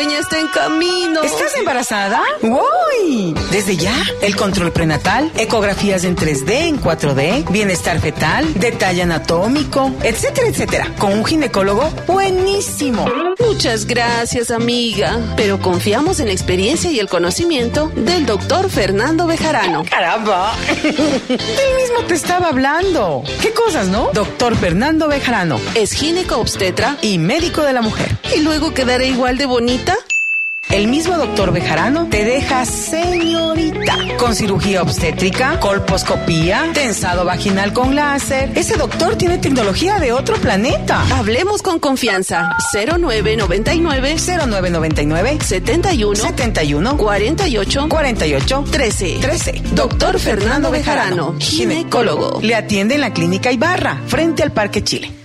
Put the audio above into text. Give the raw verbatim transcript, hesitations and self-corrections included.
Ella está en camino. ¿Estás embarazada? ¡Uy! Desde ya, el control prenatal, ecografías en tres D, en cuatro D, bienestar fetal, detalle anatómico, etcétera, etcétera. Con un ginecólogo buenísimo. Muchas gracias, amiga. Pero confiamos en la experiencia y el conocimiento del doctor Fernando Bejarano. ¡Caramba! Él mismo te estaba hablando. ¿Qué cosas, no? Doctor Fernando Bejarano. Es gineco-obstetra y médico de la mujer. ¿Y luego quedaré igual de bonita? El mismo doctor Bejarano te deja señorita. Con cirugía obstétrica, colposcopía, tensado vaginal con láser. Ese doctor tiene tecnología de otro planeta. Hablemos con confianza. cero nueve noventa y nueve cero nueve noventa y nueve setenta y uno setenta y uno cuarenta y ocho cuarenta y ocho trece trece. Doctor Fernando Bejarano, ginecólogo. Le atiende en la clínica Ibarra, frente al Parque Chile.